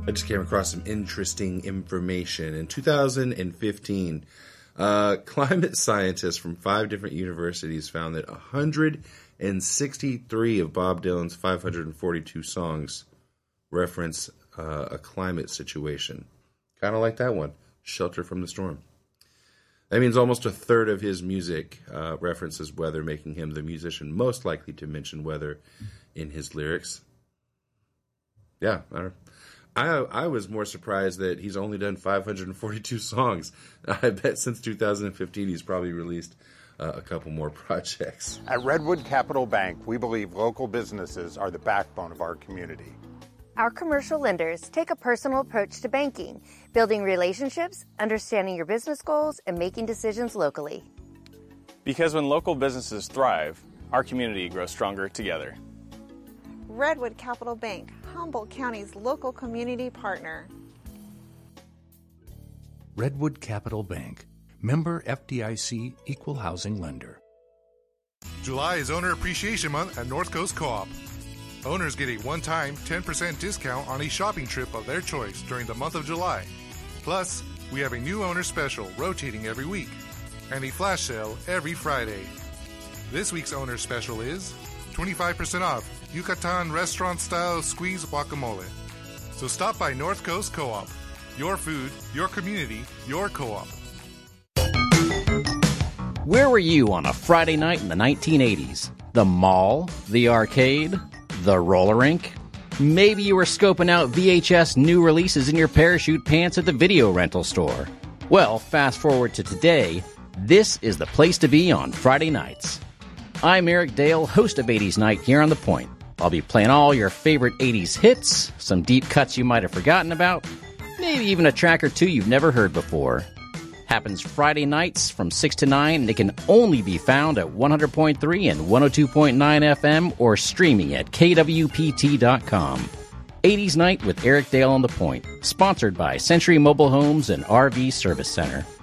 I just came across some interesting information. In 2015, climate scientists from 5 different universities found that 163 of Bob Dylan's 542 songs reference a climate situation. Kind of like that one, Shelter from the Storm. That means almost a third of his music references weather, making him the musician most likely to mention weather in his lyrics. Yeah, I was more surprised that he's only done 542 songs. I bet since 2015 he's probably released a couple more projects. At Redwood Capital Bank, we believe local businesses are the backbone of our community. Our commercial lenders take a personal approach to banking, building relationships, understanding your business goals, and making decisions locally. Because when local businesses thrive, our community grows stronger together. Redwood Capital Bank, Humboldt County's local community partner. Redwood Capital Bank, member FDIC, equal housing lender. July is Owner Appreciation Month at North Coast Co-op. Owners get a one-time 10% discount on a shopping trip of their choice during the month of July. Plus, we have a new owner special rotating every week and a flash sale every Friday. This week's owner special is 25% off Yucatan restaurant-style squeeze guacamole. So stop by North Coast Co-op. Your food, your community, your co-op. Where were you on a Friday night in the 1980s? The mall? The arcade? The roller rink? Maybe you were scoping out VHS new releases in your parachute pants at the video rental store. Well, fast forward to today, this is the place to be on Friday nights. I'm Eric Dale, host of 80s Night here on The Point. I'll be playing all your favorite 80s hits, some deep cuts you might have forgotten about, maybe even a track or two you've never heard before. Happens Friday nights from 6 to 9, and it can only be found at 100.3 and 102.9 FM or streaming at kwpt.com. 80s Night with Eric Dale on The Point, sponsored by Century Mobile Homes and RV Service Center.